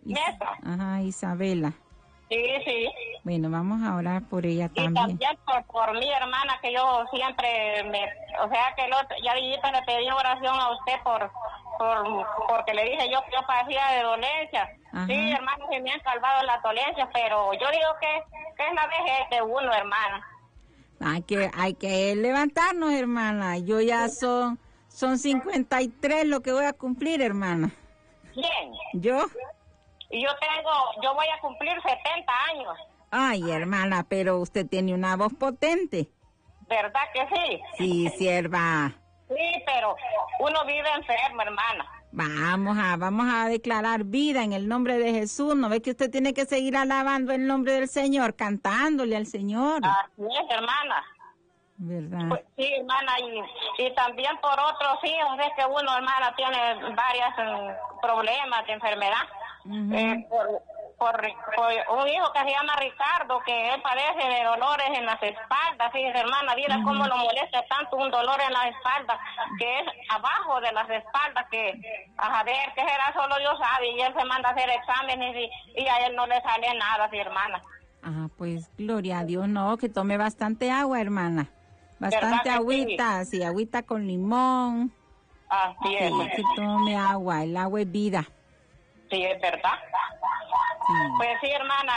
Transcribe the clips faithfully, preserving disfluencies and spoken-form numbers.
Mesa. Ajá, Isabela. Sí, sí. Bueno, vamos a orar por ella Y también. también por, por mi hermana, que yo siempre me, o sea que el otro, ya dijiste, le pedí oración a usted por, por, porque le dije yo que yo padecía de dolencias. Ajá. Sí, hermano, se me han salvado las dolencias, pero yo digo que, que es la vejez de uno, hermana. Hay que, hay que levantarnos, hermana. Yo ya son, son cincuenta y tres lo que voy a cumplir, hermana. ¿Quién? ¿Yo? Y yo tengo, yo voy a cumplir setenta años. Ay, hermana, pero usted tiene una voz potente. ¿Verdad que sí? Sí, sierva. Sí, pero uno vive enfermo, hermana. Vamos a, vamos a declarar vida en el nombre de Jesús. ¿No ve que usted tiene que seguir alabando el nombre del Señor, cantándole al Señor? Así es, hermana. ¿Verdad? Pues, sí, hermana, y, y también por otros hijos, es que uno, hermana, tiene varios um, problemas de enfermedad. Uh-huh. eh, por, por, por un hijo que se llama Ricardo, que él padece de dolores en las espaldas. Fíjese, hermana, mira uh-huh. cómo lo molesta tanto un dolor en las espaldas, que es abajo de las espaldas, que a ver, ¿qué será? Solo Dios sabe, y él se manda a hacer exámenes y, y a él no le sale nada, sí, hermana. Ah, pues, gloria a Dios, no, que tome bastante agua, hermana. Bastante agüita, sí? sí, agüita con limón. Así es. Sí, que tome agua, el agua es vida. Sí, es verdad. Sí. Pues sí, hermana,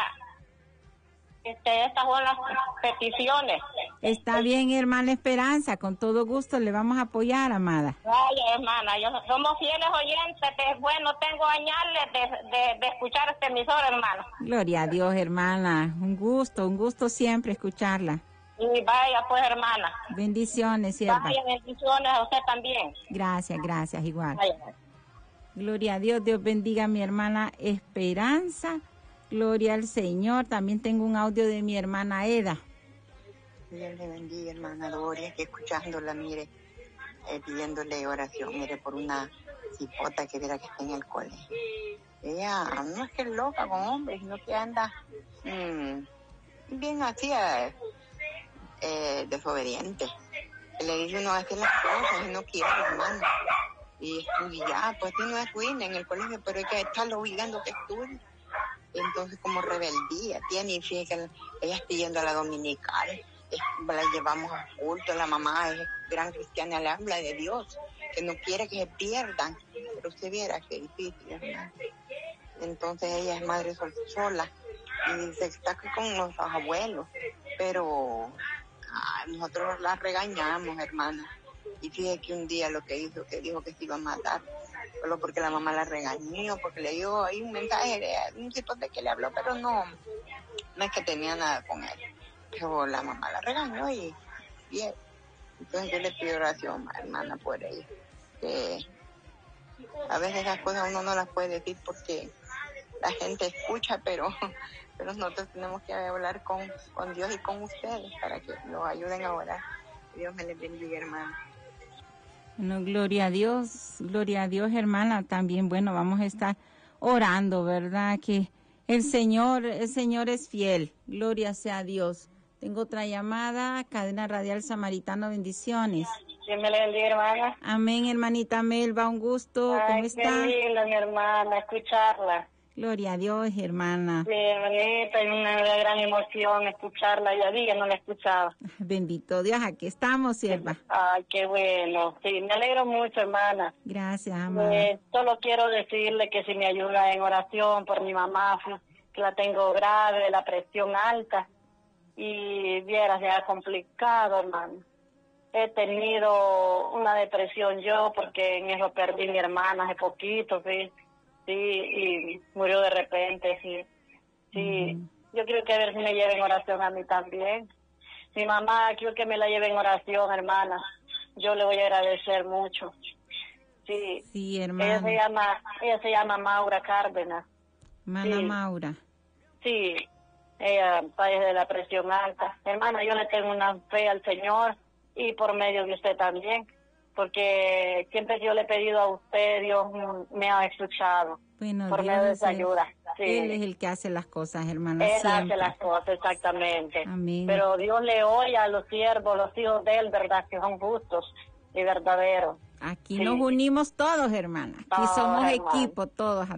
este, estas son las peticiones. Está bien, hermana Esperanza, con todo gusto le vamos a apoyar, amada. Ay, hermana, yo, somos fieles oyentes, de, bueno, tengo añales de, de, de escuchar este emisor, hermana. Gloria a Dios, hermana, un gusto, un gusto siempre escucharla. Y vaya, pues, hermana. Bendiciones, sierva. Vaya, bendiciones a usted también. Gracias, gracias, igual. Vaya. Gloria a Dios, Dios bendiga a mi hermana Esperanza. Gloria al Señor. También tengo un audio de mi hermana Eda. Dios le bendiga, hermana Gloria, que escuchándola, mire, eh, pidiéndole oración, mire, por una cipota que viera que está en el colegio. Ella no es que es loca con hombres, sino que anda mmm, bien así, eh, eh, desobediente. Le dice uno a hacer las cosas y no quiere, hermano. Y estudia, pues si no es buena en el colegio, pero hay que estarlo obligando que estudie. Entonces, como rebeldía tiene, y fíjate que ella está yendo a la dominical, es, la llevamos a culto, la mamá es gran cristiana, le habla de Dios, que no quiere que se pierdan, pero usted viera que difícil, ¿verdad? Entonces ella es madre sol, sola y se está con los abuelos, pero ay, nosotros la regañamos, hermana. Y fíjese que un día lo que hizo, que dijo que se iba a matar, solo porque la mamá la regañó, porque le dio ahí un mensaje de un tipo de que le habló, pero no, no es que tenía nada con él. Pero la mamá la regañó y, y él. Entonces yo le pido oración, hermana, por ella. Que a veces esas cosas uno no las puede decir porque la gente escucha, pero, pero nosotros tenemos que hablar con, con Dios y con ustedes para que nos ayuden a orar. Dios me les bendiga, hermana. Bueno, gloria a Dios, gloria a Dios, hermana. También, bueno, vamos a estar orando, ¿verdad? Que el Señor, el Señor es fiel. Gloria sea a Dios. Tengo otra llamada, Cadena Radial Samaritano, bendiciones. Dios me le bendiga, hermana. Amén, hermanita Melba, un gusto. Ay, ¿Cómo está? Qué linda, mi hermana, escucharla. Gloria a Dios, hermana. Sí, hermanita, es una gran emoción escucharla. Ya día no la escuchaba. Bendito Dios, aquí estamos, sierva. Ay, qué bueno. Sí, me alegro mucho, hermana. Gracias, amada. Eh, solo quiero decirle que si me ayuda en oración por mi mamá, que la tengo grave, la presión alta. Y viera, se ha complicado, hermano. He tenido una depresión yo, porque en eso perdí a mi hermana hace poquito, sí. Sí, y murió de repente, sí. Sí, uh-huh. Yo quiero que a ver si me lleven oración a mí también. Mi mamá, quiero que me la lleven oración, hermana. Yo le voy a agradecer mucho. Sí, sí, hermana. Ella se llama, ella se llama Maura Cárdenas. Mana sí. Maura. Sí, ella padece de la presión alta. Hermana, yo le tengo una fe al Señor y por medio de usted también. Porque siempre que yo le he pedido a usted, Dios me ha escuchado. Bueno, por Dios medio de es esa el, ayuda. Sí. Él es el que hace las cosas, hermana. Él siempre. hace las cosas, exactamente. Amén. Pero Dios le oye a los siervos, los hijos de él, verdad, que son justos y verdaderos. Aquí sí. nos unimos todos, hermana. Aquí todos, somos hermano. equipo, todos.